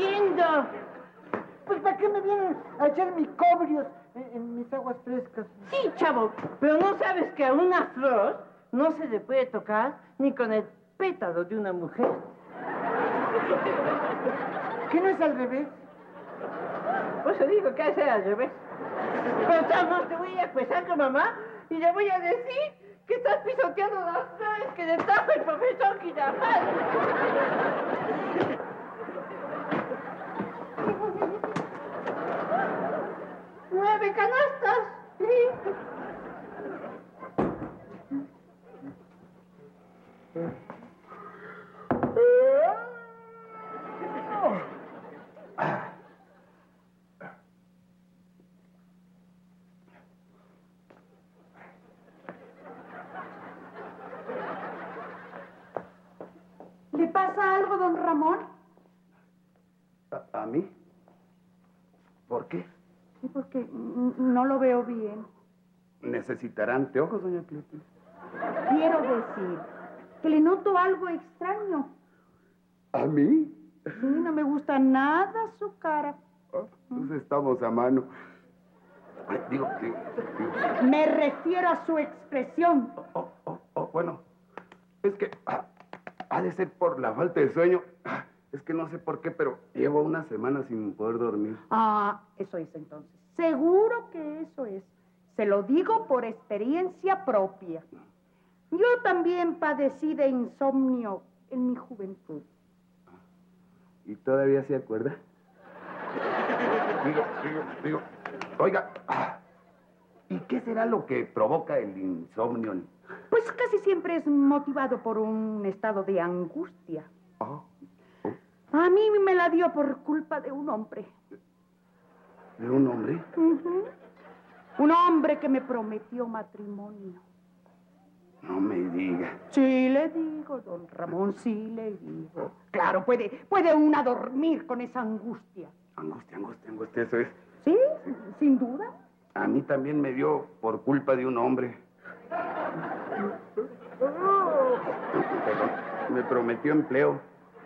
haciendo? Pues, ¿para qué me vienen a echar micobrios en mis aguas frescas? Sí, chavo, pero ¿no sabes que a una flor no se le puede tocar ni con el pétalo de una mujer? ¿Qué no es al revés? Pues te digo que ha de ser al revés. Pero chavo, te voy a acusar con mamá y le voy a decir que estás pisoteando las flores que le trajo el profesor Quirafal. ¡9 canastas! ¿Le pasa algo, don Ramón? ¿A mí? ¿Por qué? Sí, porque no lo veo bien. ¿Necesitará anteojos, doña Clotilde? Quiero decir que le noto algo extraño. ¿A mí? Sí, no me gusta nada su cara. Pues estamos a mano. Digo. Me refiero a su expresión. Bueno, es que ha de ser por la falta de sueño. Es que no sé por qué, pero llevo una semana sin poder dormir. Ah, eso es entonces. Seguro que eso es. Se lo digo por experiencia propia. Yo también padecí de insomnio en mi juventud. ¿Y todavía se acuerda? Digo. Oiga, ¿y qué será lo que provoca el insomnio? Pues casi siempre es motivado por un estado de angustia. A mí me la dio por culpa de un hombre. ¿De un hombre? Un hombre que me prometió matrimonio. No me diga. Sí le digo, don Ramón, sí le digo. Claro, puede una dormir con esa angustia. Angustia, eso es. Sí, sin duda. A mí también me dio por culpa de un hombre. Me prometió empleo.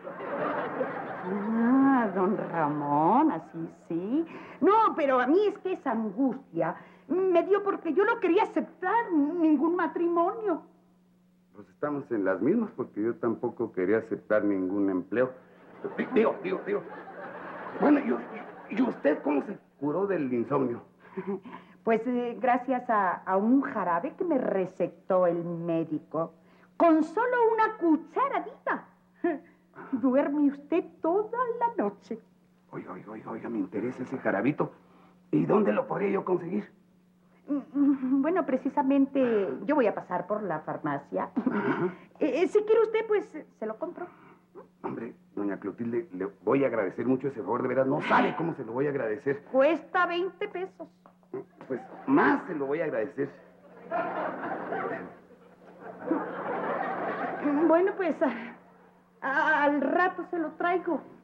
Ah, don Ramón, así sí. No, pero a mí es que esa angustia me dio porque yo no quería aceptar ningún matrimonio. Pues estamos en las mismas porque yo tampoco quería aceptar ningún empleo. Digo. Bueno, ¿y usted cómo se curó del insomnio? Pues gracias a un jarabe que me recetó el médico. Con solo una cucharadita. Duerme usted toda la noche. Oiga, me interesa ese jarabito. ¿Y dónde lo podría yo conseguir? Bueno, precisamente yo voy a pasar por la farmacia. Si quiere usted, pues se lo compro. Hombre, doña Clotilde, le voy a agradecer mucho ese favor, de verdad. No sabe cómo se lo voy a agradecer. Cuesta 20 pesos. Pues más se lo voy a agradecer. Bueno, pues al rato se lo traigo.